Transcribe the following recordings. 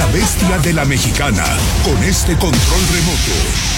la bestia de la Mexicana, con este control remoto.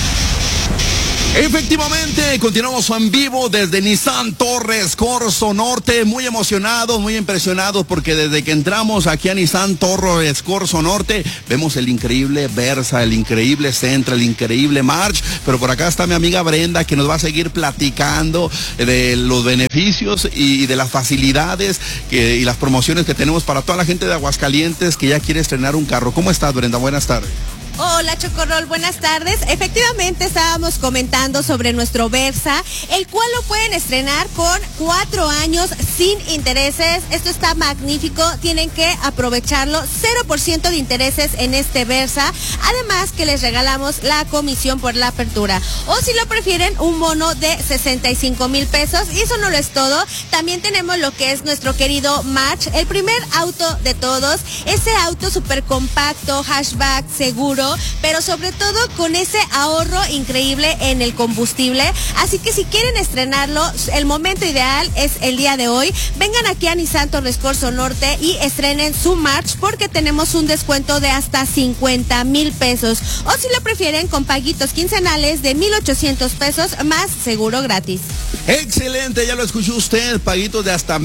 Efectivamente, continuamos en vivo desde Nissan Torres Corzo Norte, muy emocionados, muy impresionados, porque desde que entramos aquí a Nissan Torres Corzo Norte, vemos el increíble Versa, el increíble Sentra, el increíble March, pero por acá está mi amiga Brenda, que nos va a seguir platicando de los beneficios y de las facilidades y las promociones que tenemos para toda la gente de Aguascalientes que ya quiere estrenar un carro. ¿Cómo estás, Brenda? Buenas tardes. Hola, Chocorrol, buenas tardes. Efectivamente, estábamos comentando sobre nuestro Versa, el cual lo pueden estrenar con 4 años sin intereses. Esto está magnífico, tienen que aprovecharlo. 0% de intereses en este Versa. Además que les regalamos la comisión por la apertura. O si lo prefieren, un bono de 65,000 pesos. Y eso no lo es todo. También tenemos lo que es nuestro querido March, el primer auto de todos. Ese auto súper compacto, hatchback, seguro, pero sobre todo con ese ahorro increíble en el combustible. Así que si quieren estrenarlo, el momento ideal es el día de hoy. Vengan aquí a Nissan Torres Corzo Norte y estrenen su March, porque tenemos un descuento de hasta 50,000 pesos. O si lo prefieren, con paguitos quincenales de 1,800 pesos más seguro gratis. Excelente, ya lo escuchó usted, paguitos de hasta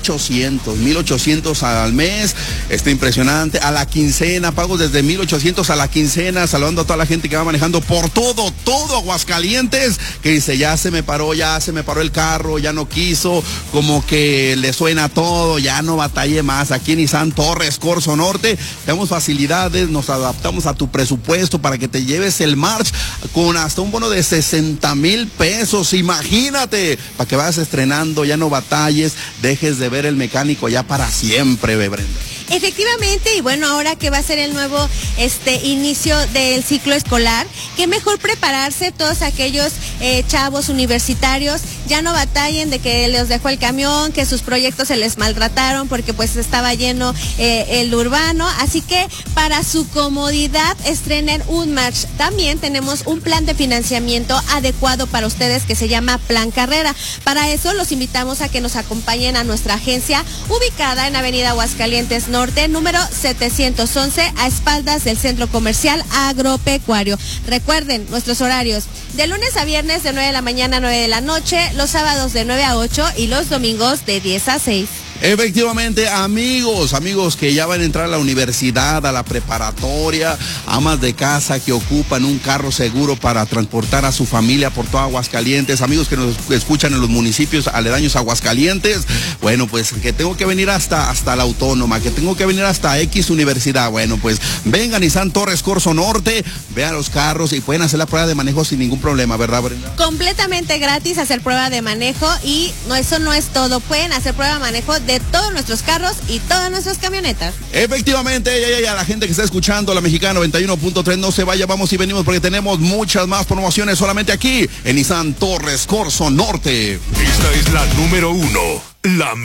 1,800 al mes. Está impresionante. A la quincena, pagos desde 1,800 a la quincena, saludando a toda la gente que va manejando por todo Aguascalientes, que dice, ya se me paró el carro, ya no quiso, como que le suena todo, ya no batalle más. Aquí en Nissan Torres Corzo Norte tenemos facilidades, nos adaptamos a tu presupuesto para que te lleves el March con hasta un bono de 60,000 pesos. Imagínate, para que vayas estrenando, ya no batalles, dejes de ver el mecánico ya para siempre, Brenda. Efectivamente, y bueno, ahora que va a ser el nuevo inicio del ciclo escolar, qué mejor prepararse. Todos aquellos chavos universitarios ya no batallen de que les dejó el camión, que sus proyectos se les maltrataron porque pues estaba lleno el urbano. Así que para su comodidad estrenen un March. También tenemos un plan de financiamiento adecuado para ustedes que se llama Plan Carrera. Para eso los invitamos a que nos acompañen a nuestra agencia ubicada en Avenida Aguascalientes Norte, número 711, a espaldas del Centro Comercial Agropecuario. Recuerden nuestros horarios: de lunes a viernes de 9 de la mañana a 9 de la noche, los sábados de 9 a 8 y los domingos de 10 a 6. Efectivamente, amigos que ya van a entrar a la universidad, a la preparatoria, amas de casa que ocupan un carro seguro para transportar a su familia por todo Aguascalientes, amigos que nos escuchan en los municipios aledaños a Aguascalientes, bueno, pues que tengo que venir hasta la Autónoma, que tengo que venir hasta X Universidad, bueno, pues vengan a Nissan Torres Corzo Norte, vean los carros y pueden hacer la prueba de manejo sin ningún problema, ¿verdad, Brenda? Completamente gratis hacer prueba de manejo, y eso no es todo, pueden hacer prueba de manejo de todos nuestros carros y todas nuestras camionetas. Efectivamente, ya, la gente que está escuchando La Mexicana 91.3, no se vaya, vamos y venimos, porque tenemos muchas más promociones solamente aquí en Nissan Torres Corzo Norte. Esta es la número 1, la